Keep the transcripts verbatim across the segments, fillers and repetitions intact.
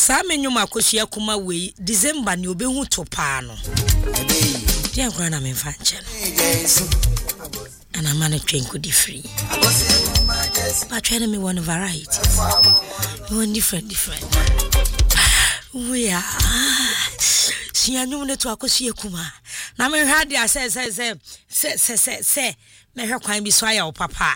sa menyu makosia kuma we December ni obehu to pa no dia kwa na memfa nche and I'm managed to be free but try to me one variety one different different we are si anyu ne to akosia kuma na me hwa dia say say say say say say me hwa kwan bi so aya o papa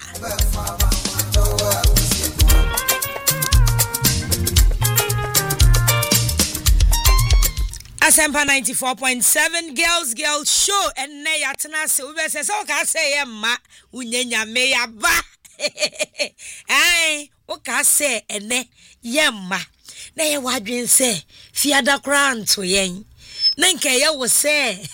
Asempa ninety-four point seven Girls Girls Show and ne yatena se we say so ka say e ma unyenya me ya ba ai o ka say ene ye ma na ye wadwen say fiada kranto yen na nke ye wo say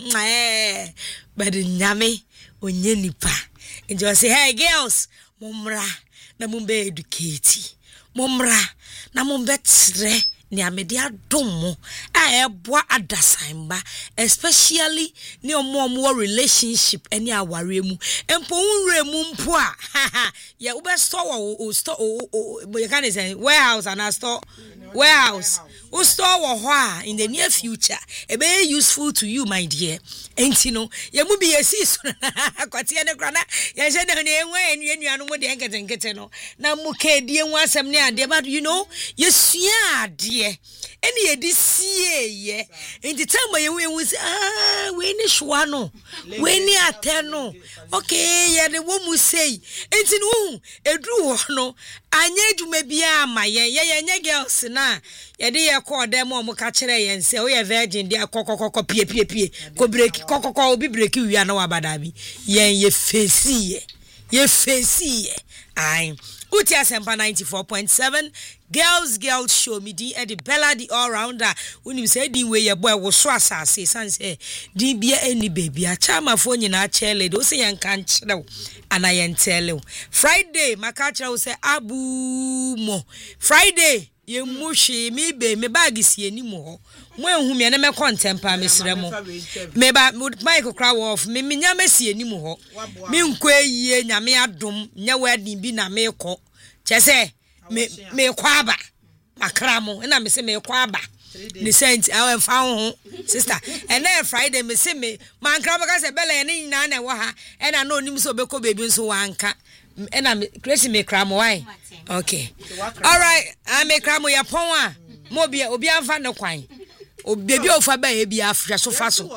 eh but nyame onye nipa and just say hey girls mumra na mumbe educate mumra na mumbe tre ni amede adom a eboa adasanba especially ni omo omo relationship any aware mu empo unre mu mpo a ye wo be store wo store you can say warehouse and a store warehouse wo store wo ho a in the near future e be useful to you my dear enti no ye mu bi yesi so akwate ne kra na ye je ne ne enwa enua no mo de enkete nkete no na mu ka die hu asem ne ade but you know yesua ade eni edi sie ye enti time ye we wu ah we ni hwa no we ni ate no okay ye de wo mu sei enti no edru ho no anya edwuma bia ma ye ye nye girls na ye de ye call dem o mu ka kire ye nse o ye virgin de akokokoko pie pie pie ko break kokoko obi break wi na wabada bi ye ye face ye ye face ye ai Uti Asempa ninety-four point seven Girls Girls Show me di Eddie Bella the all rounder unim say di we ye boy wo so asase san say di bia any baby a chama fo nyina chele do say yan kan chrew ana yen tele Friday maka chrew say abu mo Friday ye mushi mi be me bag si ani mo mo ehun me na me contempa me sre mo me ba Michael Crow off me me nya me si ani mo ho me nko eyie nyame adom nya wedding bi na me ko chese me me kwaba makra mo na me se me kwaba ni sent I fa ho sister and then Friday me se me man kra ba ka se bele ne nyina na wo ha e na no nim so be ko baby nso wanka e na crazy me kra mo why okay all right I me kra mo ya pon a mo bia obi anfa ne kwan o baby ofa ba e bia afhwa so fa so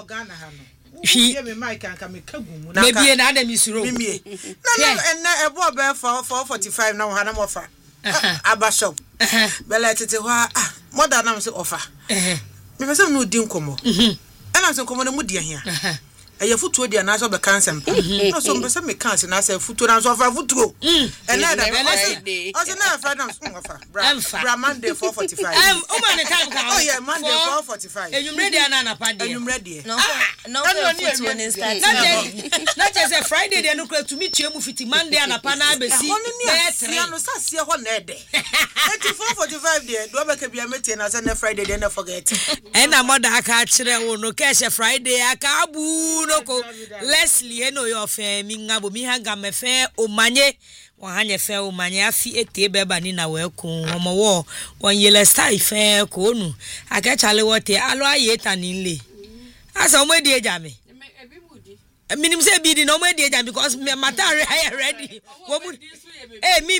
He me mic and can make kagu na maybe na adam isuro mimie na na na ebo be four forty-five na ho na mo fa abashop bele tete ho ah mother na me offer eh me pese no di nkomo eh na se nkomo na mu di ahia eye futuo dia na so be cancer mpa no so me pese me cancer na se futuo na so offer futuo eh na da o se na fa na so offer bra Monday four forty-five um o man time ka oh yeah Monday four forty-five enum ready na na pa dia enum ready no no futuo ni start na je say Friday dia no kra to meet you mu fiti Monday na pa na be si betre no sa sie ho na ede four forty-five dia do be ka bia metie na say na Friday dia na forget eh na moda aka kire wo no ka she Friday aka abu Noko Leslie eno yo fe mi ngabo mi hanga me fe omanye wa hanye fe omanye afi ete beba ni na we ku omo wo won yele style fe ko nu aka chale wote alo aye tanile asa omo di eja me ebi mudi minim se bi di no omo di eja because me matare I ready wo mu eh mi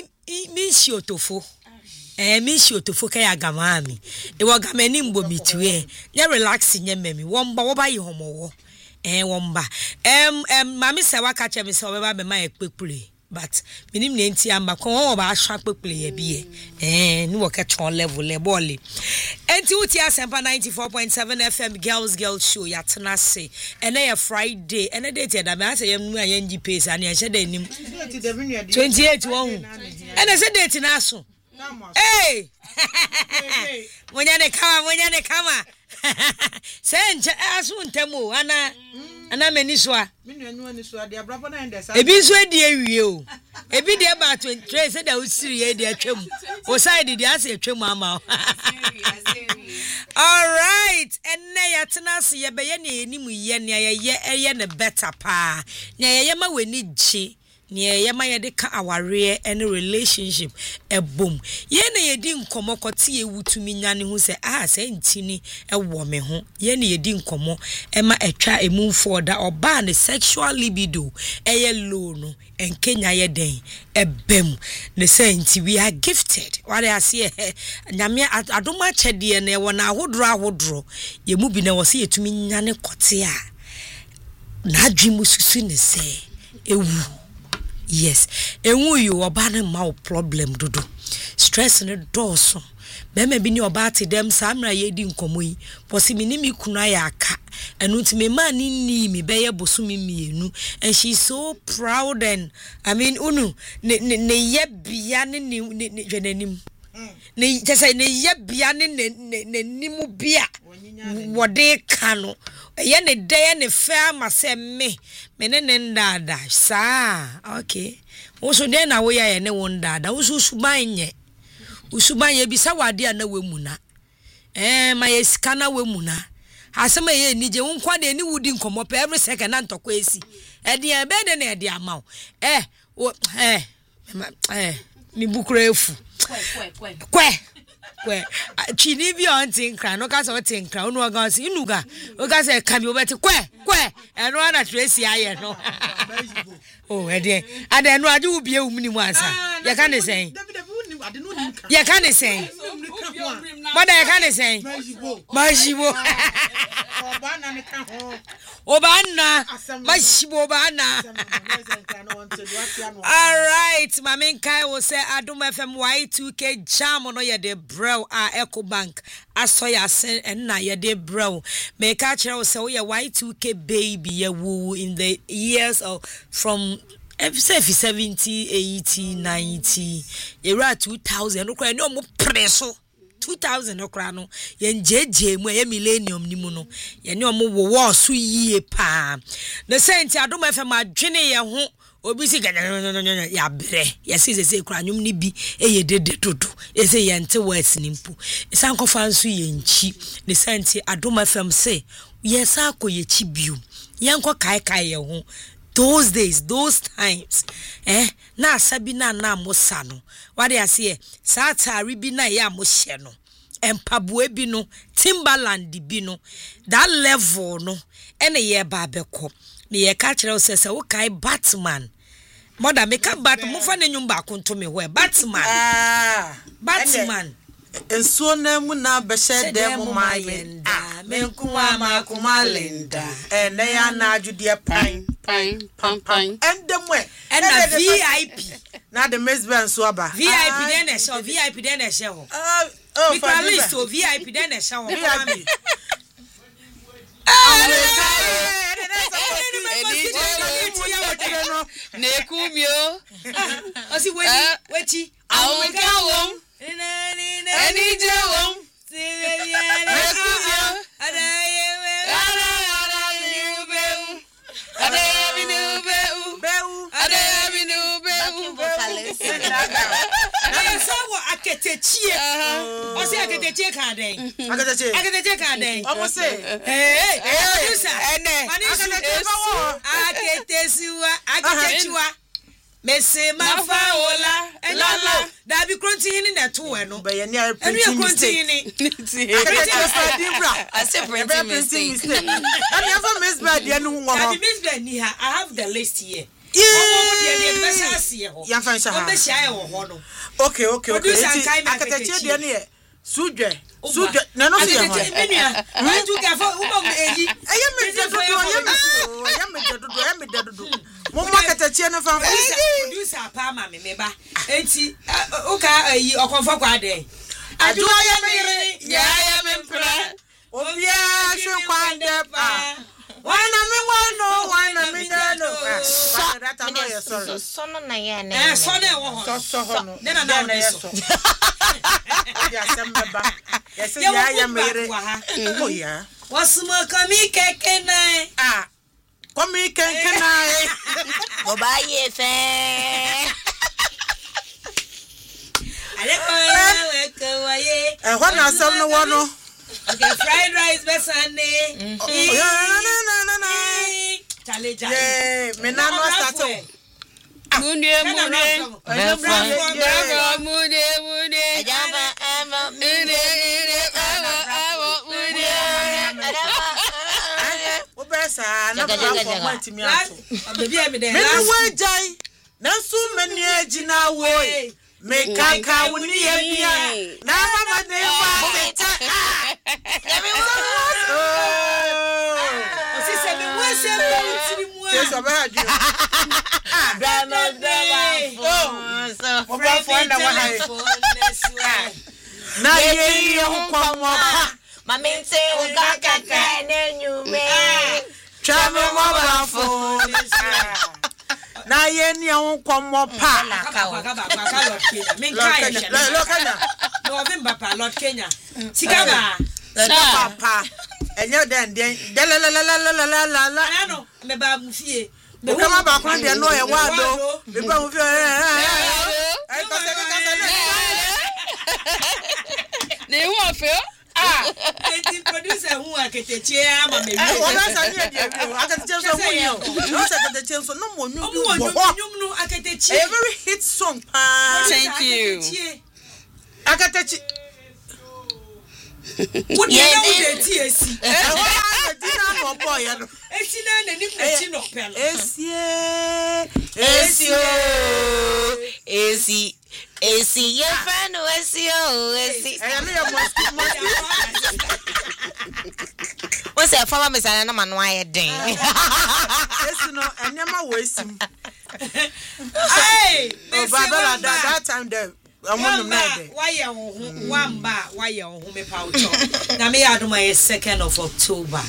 mi shi otofo eh mi shi otofo ka ya gama mi e wo gama ni mbo mitue nya relax nya memi wo mba wo ba yi homowo eh womba em em mami se waka che me se obeba be ma ekpekure but minim ne nti amba ko won ba ahwa kpekure ye bi eh ni wo ka chon level le bole enti uti Asempa ninety-four point seven F M Girls Girls Show ya tena se ene ye Friday ene date da me ase yem nu ayenji pace ani e hye da nim twenty-eight won ene se date na so hey monya ne kama monya ne kama senje asu ntemo ana ana meniswa menu ani so ade abrabo na ndesa ebi so ade awie o ebi de ba twenty-three se da usiri e de atwam o side de ase atwam ama all right enne ya tena se ye be ye ne enimu ye ne ye ye ye ne better pa ne ye ye ma weni gye ne ye ma ye de ka aware any relationship ebom ye na ye di nkomo kote ye wutumi nyane hu se ah se ntini ewo me ho ye na ye di nkomo e ma etwa emu for da oba ne sexual libido eye low no enkenya ye den ebem ne say nti we are gifted what I see nyame adoma chede na ewo na ahodro ahodro ye mu bi na wo se yetumi nyane kote a na adwimu susu ne se ewu yes enwu you oba na ma problem dodo stress ne doso bema bi ni oba te dem samra ye di nkomo yi posi mi ni mi kuna ya aka enu ti me ma ni ni mi be ye bosumi mienu and she's so proud and I mean unu ne ne ye bia ne ne hwenanim ne just ne ye bia ne ne nimu bia wode ka no ye ne de ne fa ma se me me ne ne ndada sa okay wo so de na wo ya ye ne wo ndada wo so suban nye usuban ye bisa wade ana wemu na eh ma ye sika na wemu na asema ye ni je wonkwa de ni wudi nkomo pe every second na ntokwa esi e de e be de na e de amaw eh eh eh mi bukura efu kwe kwe kwe kwe chini bi on tinkra no ka so tinkra onu ga so inuga o ka se kami obeti kwe kwe eno ana tracy aye no oh e de ada eno aju ubie umni mu ansa ye ka ne sen ye ka ne sen moda ye ka ne sen majibo obana ne ka ho obana majibo obana all right mama kai will say Adom F M Y two K jam no ye de bro a Eco Bank asoya sen and na ye de bro me ka kire say we Y two K baby ye woo in the years of from seventy, eighty, ninety, era two thousand okra no mo preso two thousand okra no ye njeje mu ye millennium ni mu no ye ne omo wo wo so yie pa na senti Adom F M adwene ye ho obi si ya bre ya si se se kra nwum ni bi eye dede dodo e se ye nte words ni mpu e san kofa nso ye nchi ne senti Adom F M se ye sa akoye chi biu ye nko kai kai ye ho those days those times eh na asabi na na mosa no what I say sa tari bi na ya mo hye no empabue bi no Timberland bi no that level no ene ye ba beko me ye ka kire o se wo kai Batman moda me ka bat mo fa na nyum ba konto me ho Batman ah Batman ensuo na mu na be hye dem mayenda menkuwa makuma linda ene ya na adwudie pan pan pan pan endem we and a V I P na the mesban so aba V I P den e show V I P den e show ah oh for list to V I P den e show V I P Nekumio osi wechi wechi awonka won eni je won nekumio adaye we adaye beu adaye binu beu beu adaye binu beu na so wo aketechie osi aketechie ka den aketechie aketechie ka den omo se eh eh ene aketesiwa aketechiwa mese mafaola elala da bi kronti hini na to we no be ye near printing mistake aketechie fa dibra ase printing mistake and never miss bad ye no ho ho miss bad ni ha I have the list here omo de de besa ase ho ya fan sha ha obe sha ye ho ho no okay okay okay aketechie de ne ye sudwe sudwe na no se ho menua I took a for ubo eji eye me de dodo eye me eye me de dodo eye me de dodo mo ma aketechie no fan producer pa ma me meba enti o ka ayi okonfo kwa den adu aye me ya ya me mpra obi a hwe kwande pa wana me wano wana me no ah that I know you sorry so no na ya na eh so na wo ho so so ho no na na na so ya sembeba ya se ya ya mere oh ya wasuma kami keke na ah komi keke na go ba ye fe ale ko we ko waye eh ho na asem no wo no okay fried rice be Sunday na na na na challenge yeah me na no start Munde munde. Bravo munde munde. Ajaba ama Munde munde bravo bravo munde. Obesa na ba for month mi ato. Baby am there. Me we jai. Na so mani agina wo. Me kaka woni e bia. Na mama de wa beta. Let me Yes, I'm a drama, drama. Oh, what for? Now, you come up. My main say, we got a and you may travel mobile phone. Now, you come up. November, Lord Kenya. Sigaba. Papa. And you're then, then, la la la la la la la la. I know, me ba mufie. Me come back when they know a wado. Me ba mufie. I Ne hu afio? Ah, the producer who are keteche ama me. What else are you doing? I can tell someone you. No say the tell so no more new. No no aketeche. A very hit song. Thank you. Aketeche. What do you know the T S C? Eh, dinner boy. Esi na na nim na chi no pel. Esi. Esi. Esi. Esi. Your friend Esi. Esi. I am your most What's that for me say na man why den. Esi no anyama wo esim. Hey, oh baba that time there. Why you one bar? Why you home pouch? Now me aduma second of October.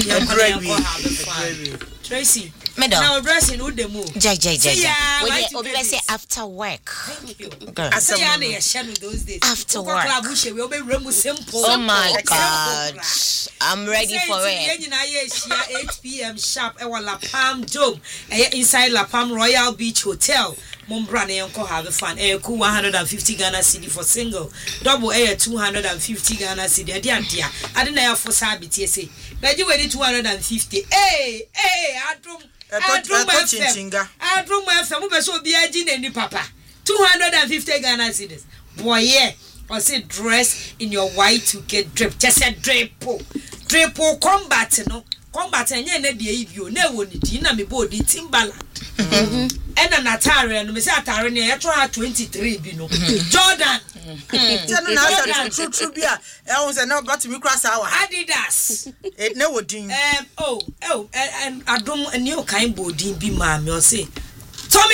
Tracy. Now dressing with the move. Jai jai jai. When you obi say after work. Thank you. Girl. Say ya na share those days. After work. We obi remu simple. Oh my God. I'm ready for it. eight p.m. sharp. E La Palm Dome. Inside La Palm Royal Beach Hotel. Mombra na yanko have fun. Eh, cool one hundred fifty Ghana cedi for single. Double air two hundred fifty Ghana cedi. Adi adia. Adi na ya for sabiti say. Beji we two hundred fifty. Hey, hey, adrum. Adrum chinga. Adrum F M. Ube so bi aji na ni papa. two hundred fifty Ghana cedis. Boy, yeah. Or say dress in your white to get drip. Just say drapo. Drapo combat no. Combat enye na de ibio. Na wo ni di na me body Timbaland. Mhm. Ena natare no me say atare ne ye twenty-three bi no. Jordan. Tell na say true true bia. E won say na but me cross hour. Adidas. E na wo din. Um oh oh and adom ani o kan bodin bi ma me o say Tommy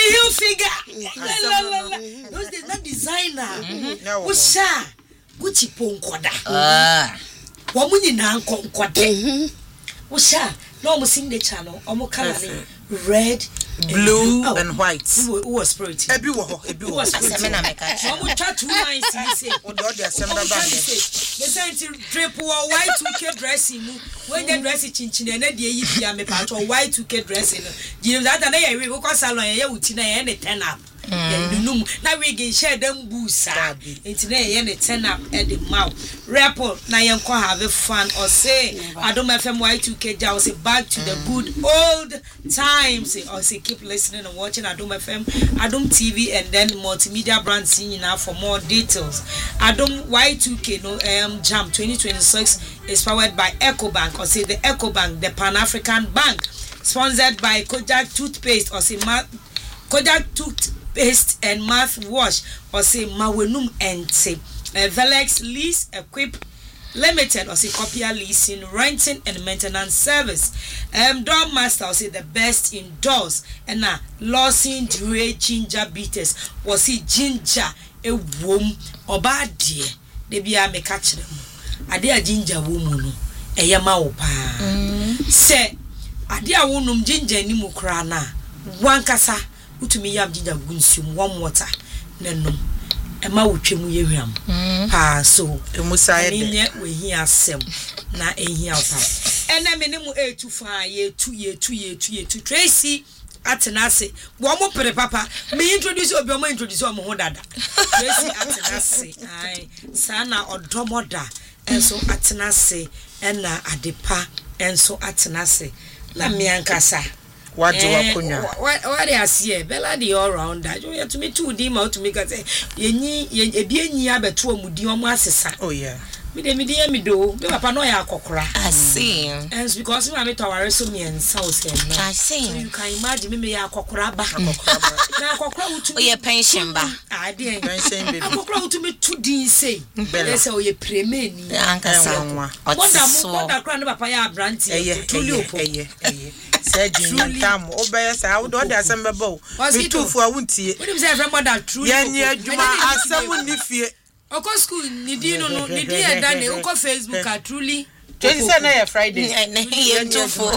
Hilfiger. Those days not designer. Usha. Gucci ponkoda. Ah. Wo mu nyina nkonkoda. Usha. No mo sing the channel. Omo color red, blue and, oh, and white. Who was spirit? Ebi wo ho, ebi wo. Asemena meka. Omo twa two lines say. O do the assembly band. Me say nti drape wo white two K dressing mu. When the dress chinchin na de yi bia me pa to white two K dressing no. Jim that na ye we ko salon ye uti na ye ne turn up. Num na we get share them boots ah. Nti na ye ne turn up at the mouth. Rapper na ye ko have fun or say Adom F M Y two K ja or say back to the good old times or say keep listening and watching Adom F M, Adom T V and then multimedia brand scene now for more details. Adom Y two K no um Jam twenty twenty-six is powered by EcoBank or say the EcoBank, the Pan-African Bank, sponsored by Kojak toothpaste or say Ma- Kojak toothpaste and mouthwash or say Mawenum and say uh, Velex Lease Equip Limited or say Copia Leasing, renting and maintenance service. Um, Door Master or say the best indoors and now Lawson Dewey Ginger Beaters or say ginger a womb or bad dear. They be a me catch them. A dear ginger woman, a yama opa. Say, a dear woman ginger ni mukrana. One kasa, utumi yam ginger gunsum, one water, nenum. Emma utwemu yehwam pa so emusaide nye we hia asem na ehia pa ena me ne mu etu fa ye tu ye tu ye tu ye tu Tracy atenase wo mo pere papa me introduce obi o mo introduce o mo ho dada Tracy atenase ai sana odomoda enso atenase ena adepa enso atenase na me ankasa What do I kunya? What what I see? Bella the all round that. You to me two D ma to me ka say ye nyi ye bi enyi abeto amudi omo asesa. Oh yeah. Me de me de me do. Me papa no ya akokora. I see. And because me to aware so me en south en. I see. So you can imagine me me ya akokora ba akokora ba. Na akokora utu. Oh, your pension ba. Ah dey. Pension baby. Akokora utu me two D say. Bella say o ye preme ni. Ankasa. Wonder mo wonder kra no papa ya branti. Truly opo. Eye eye. Say jin tam obey say how do dey asem bebo. Me two for awuntie. We dem say every mother truly. Ye nye adwuma asem ni fie. Oko school ni di no no ni di e da ne oko Facebook a truly. Twenty say na Friday. Ye two for.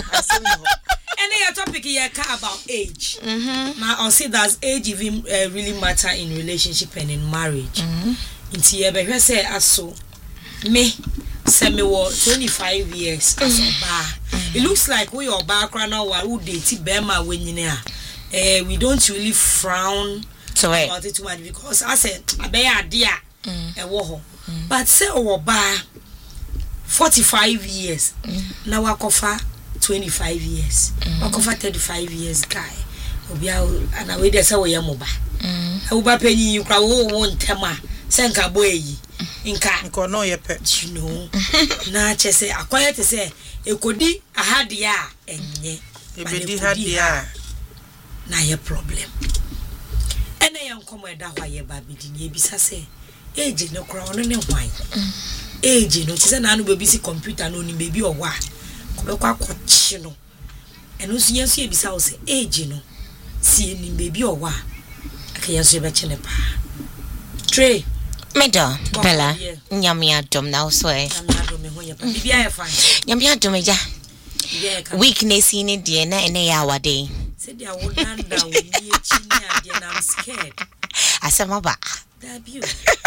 And your topic here about age. Mm-hmm. Now I'll say that age even uh, really matter in relationship and in marriage. Inti ye be say aso me say me wo twenty-five years as a bar. It looks like we your background now who date Bema when you know. Eh we don't really frown so about it too much because I said abe idea e wo ho. But say o bar forty-five years. Now wakofa twenty-five years. Wakofa thirty-five years guy. Obia ana we dey say we yam ba. E wo ba panyi you kra wo wo ntema senka boy yi. Nka nko no ye pe you know. Na che say akwaya te say ekodi ahade a enye. Ebedi hade a na ye problem. Ene ye nkomo eda hwa ye ba bidi ni ebisa say age no kra ono ne hwan. Age no tse na no be bisi computer no ni baby owa. Ko kwa kwachi no. Eno so yenso ebisa wo say age no si ni baby owa. Aka yenso e be chene pa. Trey Medo Bella nyamia dom na so e. Nyamia dom me ho ye pa. Bibia e fine. Nyamia dom eja. Bibia e ka. Weakness ni de na ene ya wade. Say dia wo nanda wo ni echi ni ade na I'm scared. Asema ba. That you.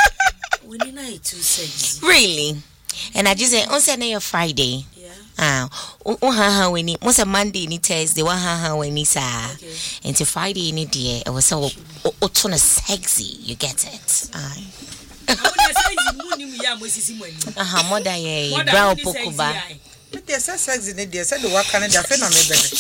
We need night to say. Really? And I just say on say na Friday. Yeah. Ah, o ha ha we ni mo say Monday ni Thursday wa ha ha we ni sa. Okay. Into Friday ni dear it was so o tona sexy, you get it. Ah. Aha, mother ye brown pokuba. But there's a sexy in there, said the work can da fe na me bebe.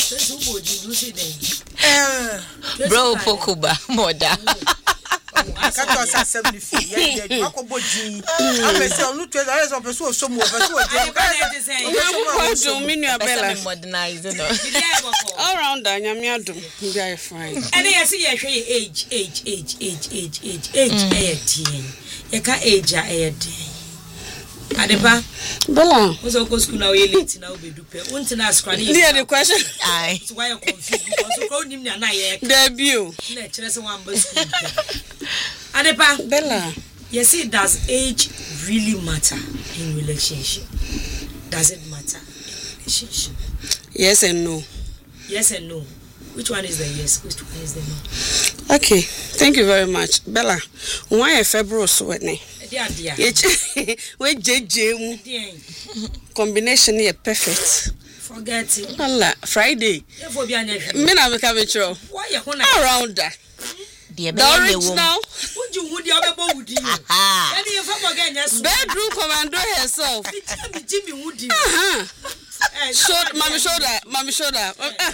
Eh. Bro pokuba, mother. Kato sa seventy feet. Yeah, yeah. Wako boji. I say on two hours of person so mo, person o je. Do me new Bella modernize no. All round nyamia dum. Very fine. And you see you say age, age, age, age, age, age, age, age. You can age age. Adepa Bella. What's our school now? You late now, be do pay. Until na scrolling. Yeah, the question. Aye. So why you confused? Because you call him na ye. Debut. Let's just one bus. Adepa Bella. You see, does age really matter in relationship? Does it matter in relationship? Yes and no. Yes and no. Which one is the yes? Which one is the no? Okay, thank you very much, Bella. Why a February so ne? Dear, dear. We J J combination here perfect. Forget it. Allah, Friday. Me na me come true. Why you around that? The original. Would you would you ever would you? Ah. Any of them again? Yes. Bedroom commando herself. Jimmy would you? Uh huh. Shoulder, mommy shoulder, mommy shoulder.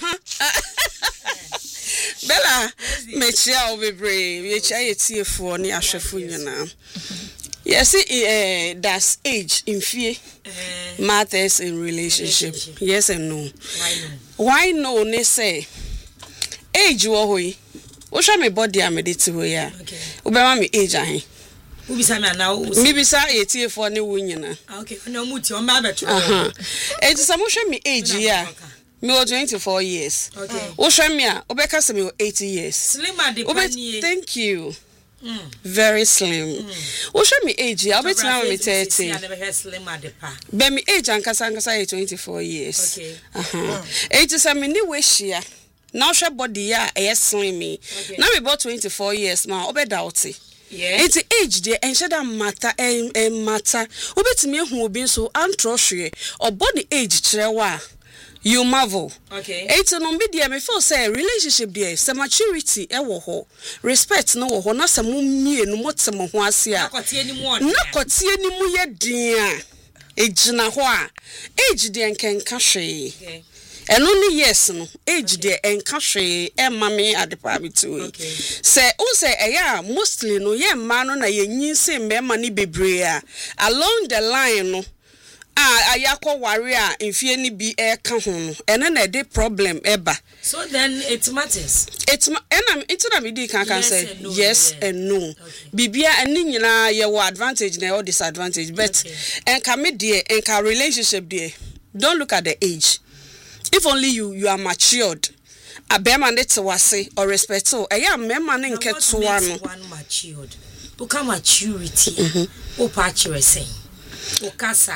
Bella, me chia obi brave. Me chia yeti for ni ahwefo nyina. Yes, eh, that's age in fear matters in relationship. relationship. Yes and no. Why no? Why no? Ne say age wo hoyi. Wo sha me body am de ti hoya. Okay. Wo be ma me age ahin. Wo bisa me na wo. Me bisa yeti for ni wo nyina. Okay, na mu ti o ma beto. Aha. Eh ti samo hwe me age ya. Me was twenty-four years. Okay. Wo hwe me a, wo be ka se me eighty years. Slim at the penny. Thank you. Mm. Very slim. Mm. Wo show me age, I'll bet now me thirty. I never heard slim at the pa. Be me age ankasa ankasa twenty-four years. Okay. Uh-huh. Age is a me ni we share. Now she body ya e slim me. Now me about twenty-four years ma obe doubt it. Yeah. It's age there and that matter and and matter. Obe me hu obi so antro hwe. Obody age kire wa. You marvel. Okay. It's no be there me feel say relationship there some maturity e wo ho. Respect no wo ho na some mie no motem ho ase a. Na kotie ni mu. Na kotie ni mu ye din a. Ejina ho a. Age there nkenka hwe. Okay. And only yes no age de enka hwe e ma me adepa me to Okay. say o say eh ya mostly no ye ma no na ye nyinse mema ni bebre a along the line no ah ayakọ ware a mfie ni bi e ka ho no ene na de problem eba. So then it matters. It's and I'm into na me di kan kan Yes say and no, yes yeah. and no. Okay. Bibia eni nyina ye wo advantage na or disadvantage but Okay. enka me de enka relationship de don't look at the age. If only you you are matured a bema ne te wase or respect o eya mema ne nke toa no One matured. Uka maturity. Upa chere saying. Ukasa.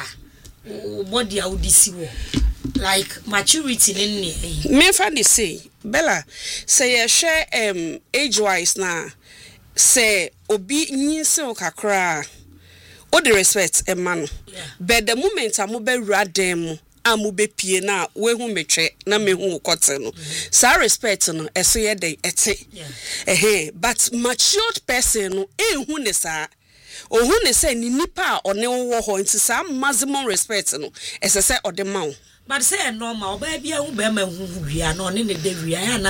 Body audisi wo. Like maturity nene. me fa dey say Bella say ye share um age wise na say obi nyinse o kakra o the respect e ma no but the moment amu be wura dem mu amu be pie na we hu metwe na me hu kote no sa respect no eso ye dey ete eh but matured person no e hu ne sa o hu ne say ni nipa a one wo ho nti sa maximum respect no ese say ode ma wo. But say normal, baby, I will be my who no in the day, Rihanna,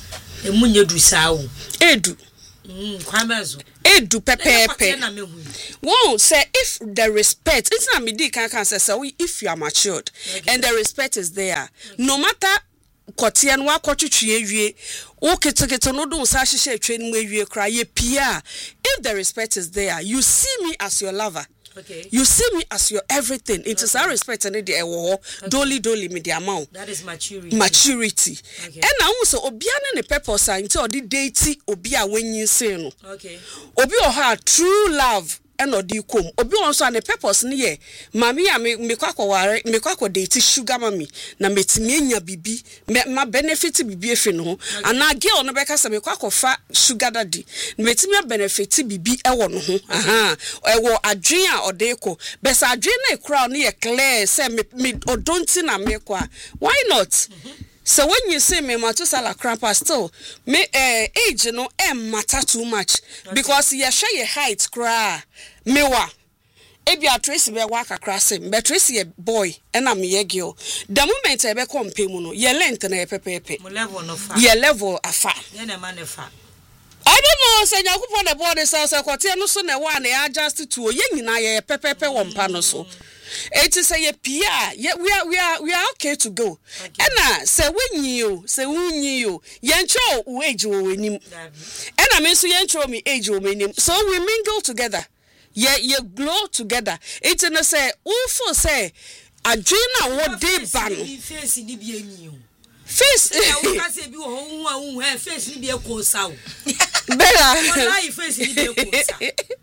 a munye do sao. Edu. Hm, Quamazo. Edu pepepe. Won't say if the respect, it's not me di can can say so if you are matured and the respect is there. No matter kotia no akotwetwe awie o ketekete no do sa hihye atwe no awie kra ye pia. If the respect is there, you see me as your lover. Okay. You see me as your everything. It is our respect and the ewo dolly dolly me the amount. That is maturity. Maturity. Okay. And now also obiane ne purpose until the date obia when you say no. Okay. Obi o ha true love and odi kom. Obi also ne purpose ni ye. Mami ya me me kwa kwa ware me kwa kwa date sugar mami na metimi nya bibi me ma benefit bibi efe no. And na girl no beka se me kwa kwa fa sugar daddy. Metimi benefit bibi ewo no ho. Aha. Ewo adwen a ode ko. Besa adwen na ekura no ye clear say me me odonti na me kwa. Why not? Mm-hmm. So when you say me matusala crapper still me eh age no em matter too much okay. Because you share your height cra me wa ebi a Tracy be wa kakra sem but Tracy a boy and am ye girl the moment e be compare mu no ye length na e pepepe Mo level no fa ye level afa ye na man fa I don't know say yakupon the board say say kote no so na wa na adjust to ye nyina ye pepepe wo mpa no so. It is a P R. Yeah, we are we are we are okay to go. Okay. And uh, say when you say when you yancho age we nim. And I mean so yancho me age we nim. So we mingle together. Yeah, you glow together. It's in a say ufo say adwena what dey ban. Face ni bi enyi o. Face ya wo ka se bi wo hu a hu e face ni bi e ko sa o. Bella. Why face ni bi e ko sa.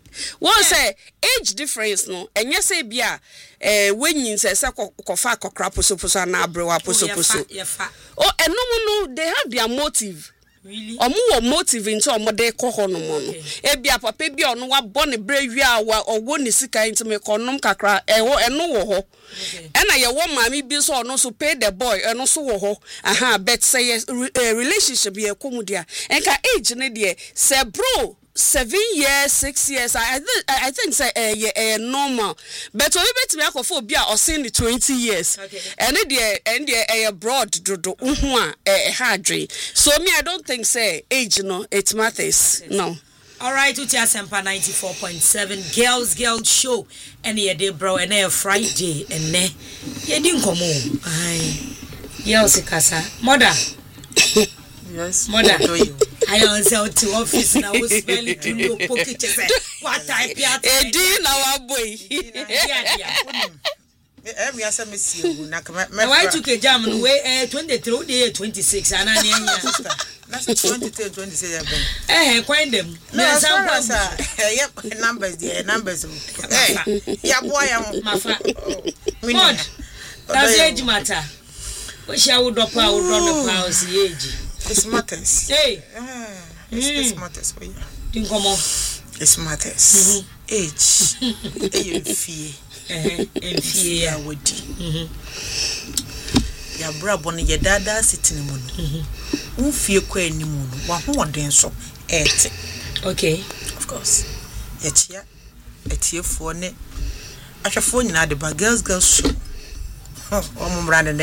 One say age difference no enye say bia eh wenyin say say kofa kokra poso poso na abrewa poso poso oh eno no they have their motive really omo wo motive into omo de koho no mo no e bia papa bia ono wa bo ne bre wi a wa owo ne sika into me konom kakra e wo eno wo ho ena ye wo mami bi so ono so pay the boy eno so wo ho aha bet say relationship ye komudia enka age ne de say bro seven years, six years. I think I think say eh yeah, eh normal. But we bet me akofo bi a osin the twenty years. Okay. And the and the eh broad dodo uhu a eh hadwe. So me I don't think say age no it matters. No. All right, Uti Asempa ninety-four point seven Girls Girls Show. And ye day bro and a Friday and ne. Ye din komo. Ai. Yes kasa. Mother. Yes. Mother. I answer to office now was smelling to your pocket. What type ya? Eh, do now boy. Every answer miss you. Why took a jam way twenty-three day twenty-six and I That's twenty-three twenty-seven. Eh, coin them. No, sir. Yep, numbers there, numbers. Eh, yeah, boy, I'm my friend. That's age matter. Wish I would drop out run the house age. It's matters. Hey. Ah, it's, mm. It's matters for you. Think come on. It's matters. Mm-hmm. Age. Age and fear. Eh, and fear ya wadi. Mhm. Ya bra boni ya dada sitting mu no. Mhm. Unfie kwa animu no. Wa ho oden so. Ete. Okay. Of course. Ya chia. Etiefo ne. Ahwefo nyina de ba girls girls show. Oh, omo brand ne.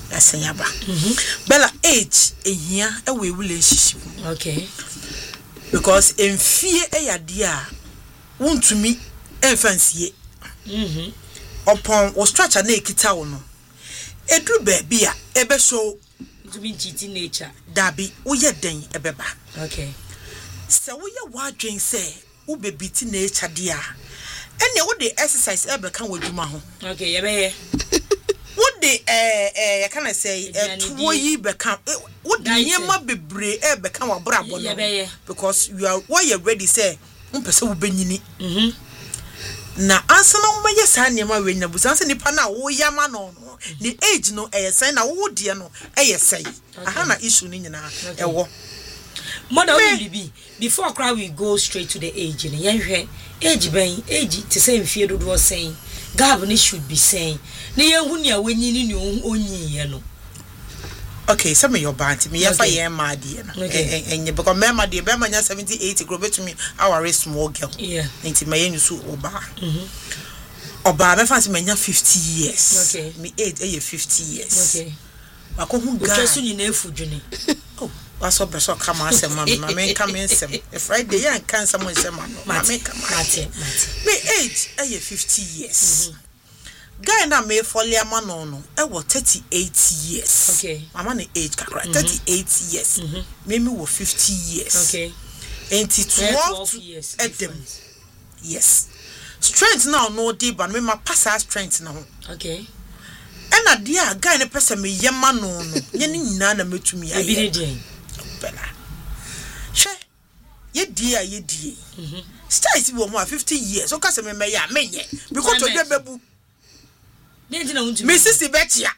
asenyaba bella age ehia e we relationship okay because emfie eyade a wontumi emfansie mhm upon o structure na ekita wo no edu ba bia ebe so to be cheating nature dabi wo ye den ebeba okay se wo ye wadwen se wo bebiti nature dia ene wo de exercise ebe kan wadwuma ho okay ye be ye wo de eh eh can I say tuwo yi be kan wo de nyema bebre ebe kan wa brabo no because you are what you ready say umpese wo benyini mhm na ansana wo ye sa nyema we nya busanse nipa na wo yama no no the age no eh say na wo de no eh say aha na issue ni nyina ewo mother will be before cry we go straight to the age ni yen hwe age ben age to say mfie dodo saying gab ni should be saying na yen hu ne awanyini ni onyi ye no okay some your band me ya fa yen ma de no enye because me ma de be ma nya seventy eighty grow betumi our small girl yeah nti me yen su oba mhm oba me fancy me nya fifty years okay me age eh fifty years okay akohu guy ochesu ni na efudwene oh waso beso kama asem ma me me come nsem if friday yan kan some nsem ma no me kama mate mate me age eh fifty years guy na me folia ma no no e wo thirty-eight years okay mama na age kakra thirty-eight years me me wo fifty years okay enti twelve years edem yes strength now no dey but me ma pass our strength na ho okay ena dia guy ne pese me yema no no ye ni nyina na metumi aye e bi de den bela she ye dia ye die mhm style bi wo mo fifty years o ka se me me ya menye because to dey bebu den ti na untu me sisi betia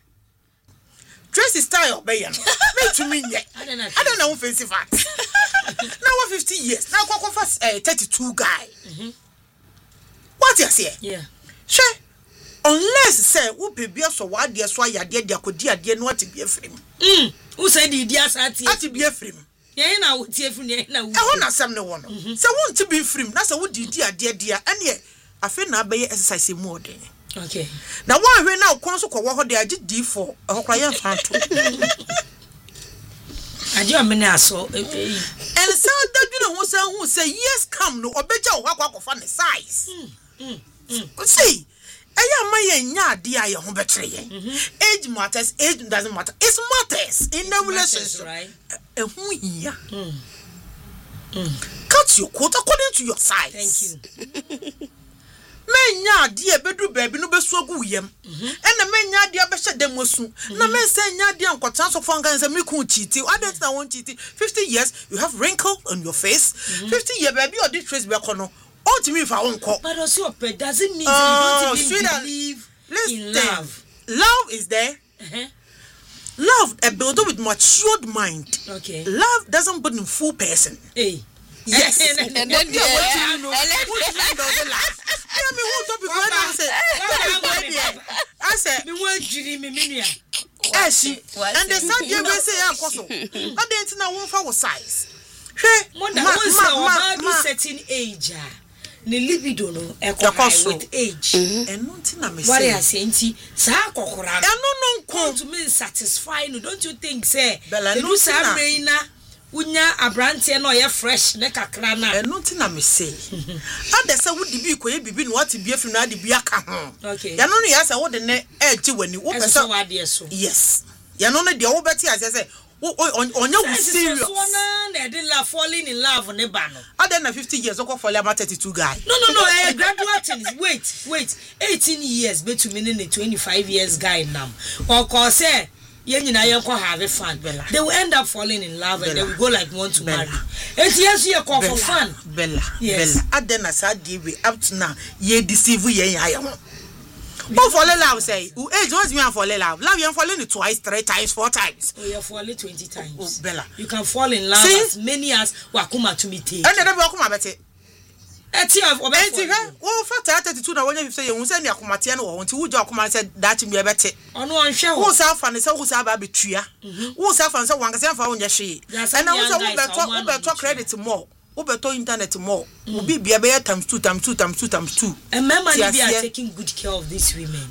dress style be ya no metumi nye I don't know fancy fact now what fifty years now kwa kwa thirty-two guy mhm what you say yeah she unless say wo bebia so wa de so ayade de akodi ade no ati bia frem mm wo say di di asati ati bia frem ye na wo tie fru ne na wo e ho na sam ne wo no say wo nti bi frem na say wo di di ade dia ene afi na abaye exercise mu ode okay na wo ahwe na kon so ko wo ho de age d four e ho kra ye fa to aje o mene aso and so that you know who say who say yes come no obeja wo akwa akwa ne size mm mm see eya ma ye nya ade aye ho betre ye age matters age doesn't matter it matters in the relationship right e hu hia mm mm cut your coat according to your size thank you men nya ade e bedu baabi no besu agu yem ena men nya ade abehye dem osu na men say nya ade ankwata so fo ngan say me ku chiti adent na won chiti fifty years you have wrinkle on your face fifty year baabi or this trace be kono ultimately if I won't call but also doesn't mean that uh, you don't even believe in love love is there uh-huh. love a build with matured mind okay love doesn't put in full person hey yes and then yeah I mean who topic when I say I said me want jiri me me eh she and the sad you say akoso adent na won fa wo size hwe mo da won say o ba do certain age ne libido no e ko high with age eno nti na me say what you say nti sa akokora eno no nko to me satisfy no don't you think say Bella, do sa brain na unya abrante na oye fresh ne kakra na eno nti na me say ade say wo di bi ko ye bibi no what bi afim na ade bi aka ho okay ya no no ya say wo de ne eji wani wo pesa so yes ya no no de wo beti ase say onya wo serious so na na de la falling in love ne ba no ade na fifty years o ko fall about thirty-two guy no no no eh graduate wait wait eighteen years between me ne twenty-five years guy nam or ko say yen nyina yen ko have fun Bella. They will end up falling in love Bella. And they will go like want to Bella. Marry it yes you call for fun Bella yes. Bella ade na sa dey we up to now ye deceive yen aye ho who fall in love say who age once me fall in love love you fall in twice three times four times oh you fall in twenty times oh, Bella you can fall in love see? As many as wakuma to me take and dey wakuma beti eti of eti ha wo fa thirty-two na wonya fifty ye hu say ne akomate no wo nti wo gya akoma say dachi me beti ono onhwe wo sa fa ne say wo sa ba betua wo sa fa say wanka say fa wo nya hwe and na wo say wo beto wo beto credit more wo beto internet more wo bi bia be times two times two times two times two and men man be are taking good care of these women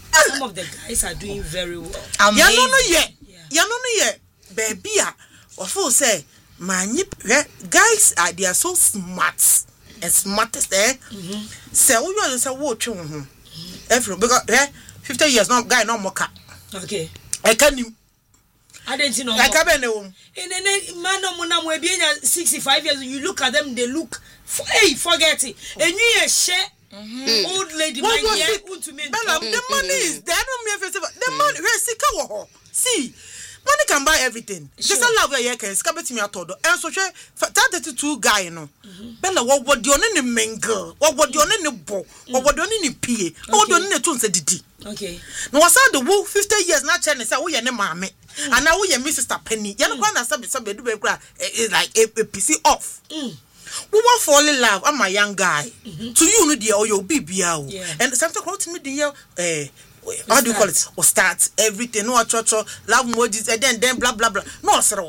some of the guys are doing very well. Ya no no ye. Ya no no ye. Baby a ofo say manyi guys are they are so smart and smartest eh. Say wo you say wo twe wo ho. Every because eh fifty years no guy no moka. Okay. I can him. I didn't see no. I can be no. In the man no na mo be sixty-five years you look at them they look hey forget it. And you share old lady my year to me. The money is there no me festival. The money we sika wo ho. See money can buy everything. Just allow where you can scab it me atodo. And so she thirty-two guy no. Bella what what the only mingle. What what the only bo. What what the only pie. What the only tun se didi. Okay. No was the wo fifty years na chene say wo ye ne maame. And now we ye me sister Penny. You know when I said some do be is like a P C off. We won't fall in love. I'm a young guy. To you no dear or your baby out. And something called to me the eh how do you call it? Or start everything no church love emojis and then then blah blah blah. No sir.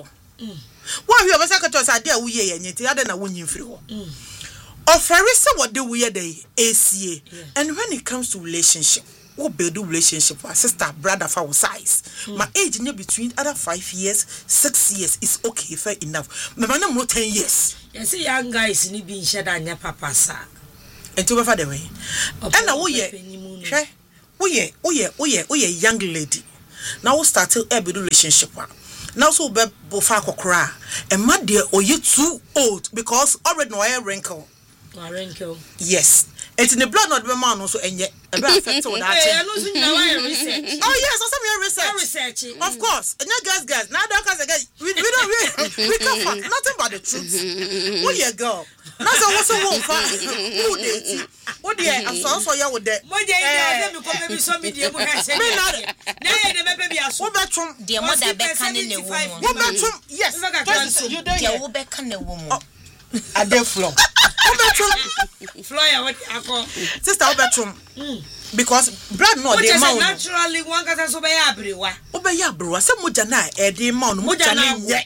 Why we have secretary idea we ye nyeti ada na wonyin free ho. Offer say what do we dey A C A. And when it comes to relationship, what build a relationship with sister brother for our size. Mm. My age in between other five years, six years is okay fair enough. My man more ten years. Yes, young guys need be shed on your papa sir. And to the way. And now we ye we ye we ye we ye we ye young lady. Now we start a build relationship. Now so be bofako cry. And my dear or you too old because already no hair wrinkle. No wrinkle. Yes. It's in the blood not be man also and yet a bit affected with that. Research. Oh yes, also me research. Research. Of course. And you guys guys now don't guys again we we don't we we can't fuck nothing but the truth. What you go? Now so what's a wolf? Who did? What the I saw for you with that. What the I come maybe some media when I say me not. Now the baby as what bedroom? The mother back can in the woman. What bedroom? Yes. You don't you back can the woman. At the floor. Flyer what I call sister bedroom. Because blood no dey ma naturally one can so be abrewa. Obe ya abrewa se moja na e dey ma no moja na nye.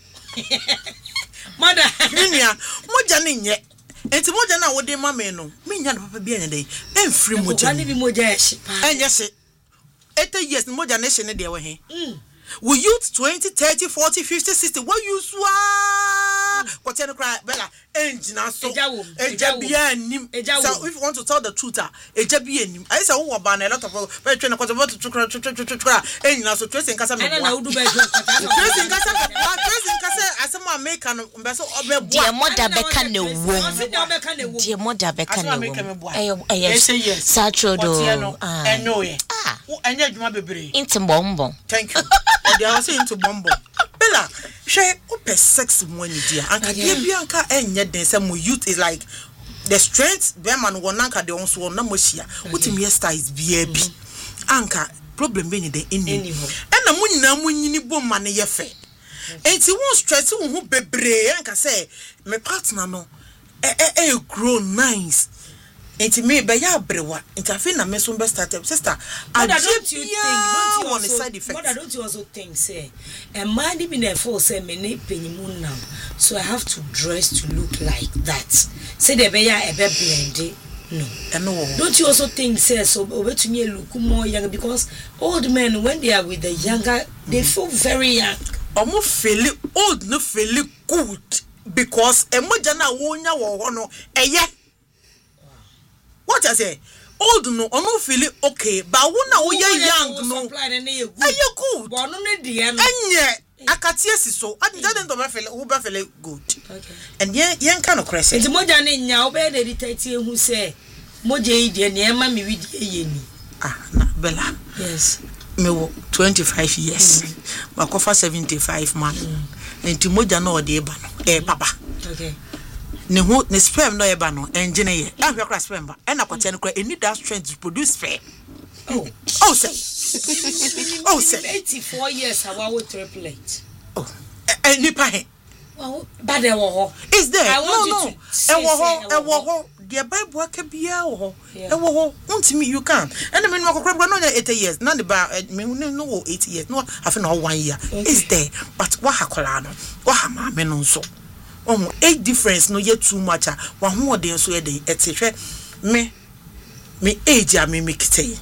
Mother minia moja na nye. Enti moja na wo dey ma me no. Me nya no papa bi anya dey. Enfiri moja. Ani bi moja e hye pa. Anya se. eighty years moja na hye ne dey we he. We youth twenty, thirty, forty, fifty, sixty. What you swa? What you cry? Bella, engine so. Ejabianim. So if you want to tell the truth, Ejabianim. I say, oh, ban a lot of very train because about to cry, cry, engine so tracing Casa. I don't know do better. Tracing Casa, tracing Casa, as someone make an vessel of a dear mother beckon the woman. Dear mother beckon the woman. Yes, yes. Satchel do. I know it. Ah, and yet my baby. Into bombo. Thank you. They are saying to Bombo. Bella, share up a sex money, dear. Anka Bianca and yet then some youth is like the strength, Beman one anka de on so no mosia. What in yes is B A B. Anka, problem being the Indian. And the moon na munini bom man ye fe. And she won't stress who bebre, anka say, my partner no, eh, eh, grow nice. Enti me be ya brewa interfere na me so be start sister I don't you think don't you on the side effects but I don't you also think say a man be na for say me ne penyimu now so I have to dress to look like that say the be ya e be blend no no don't you also think say so obetumi look more young because old men when they are with the younger they feel very young omo feel old no feel good because emoja na wonya wo ho no eye. What I say? Old no, or no feel okay, but when now we are young, no, are you good? But no, dear, and yet, I can't see so. I didn't know who buffalo good. And yet, young kind of crescent. It's more than in now, better detective who say, Moja, dear, near mammy with ye. Ah, Bella. Yes, me twenty-five years, my coffee seventy-five man, and to Moja no, dear, eh, papa. Okay. Ne ho ne sperm no eba no engine ye a hwe kra sperm ba e na kwate no kra e need that strength to produce sperm. Oh oh say oh say eighty-four years awa wo triplet. Oh eh nipa he well but there wo is there I want no no e wo ho e wo ho the bible aka bia wo ho e wo ho untimi you can and me no akokra bra no eighty years na the ba me no eighty years no afi na one year is there but wa hakola no wa ha ma me no so. Oh, age difference no yet too much. One more day so ye etihwe me me age a me me kite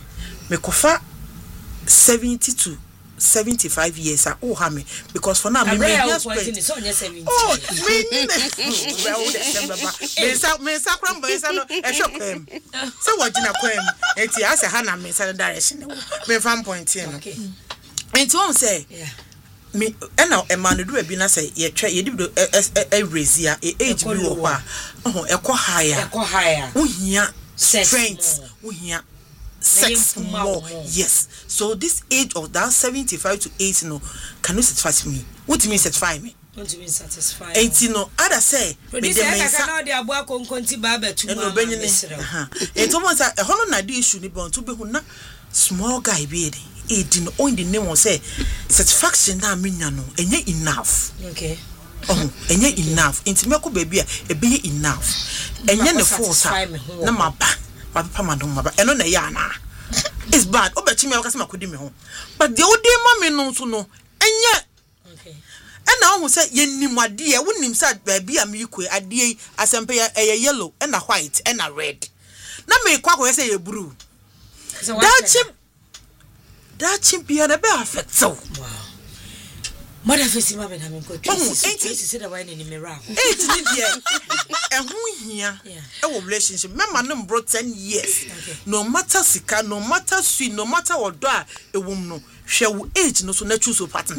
me kofa seventy to seventy-five years ah oh ha me because for now me me just point ni so seventy oh me well December ba me sa me sa kram ba sa no e shokwem se wagina kwem enti ase ha na me sa direction me fan point no enti won say me na e man do abi na say ye twa ye di e raise ya age bi wo kwa oh e ko higher e ko higher uhia strength uhia sex more. Yes. So this age of that seventy-five to eighty no can you satisfy me? What do you mean satisfy me? What do you mean satisfy? eighty no other say me the mensa na dey aboa konkonti ba ba tu ma mesre. Aha. E to mo say e hono na dey issue ni bon to be hu na small guy be dey. E di no on the name on say satisfaction na menya no enye enough. Okay. Oh, enye enough. Inti me ko baby a e be enough. Enye ne force na maba. Papa madom maba eno na ya na it's bad obechi me wakase makodi me ho but the odi ma me no so no enye okay ena ohu say yenimade e wonim say baabi am yikwe ade asempe ya eye yellow ena white ena red na me kwa kwa say ye blue that chip that chip be na be affect so wow mother face ma be na me ko twisi say the wine in me ra eight ni dia ehun hia e wo relationship mema no bro ten years no matter sika no matter sweet no matter what do a ewum no hwe wo age no so na choose partner